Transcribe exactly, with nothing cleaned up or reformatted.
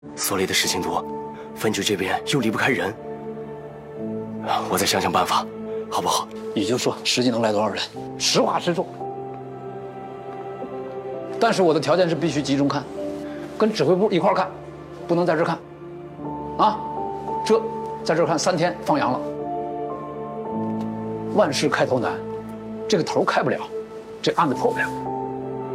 所里的事情多，分局这边又离不开人，我再想想办法，好不好？ 你就说实际能来多少人，实话实说。但是我的条件是必须集中看，跟指挥部一块看，不能在这儿看。啊，这在这儿看三天放羊了。万事开头难，这个头开不了，这案子破不了。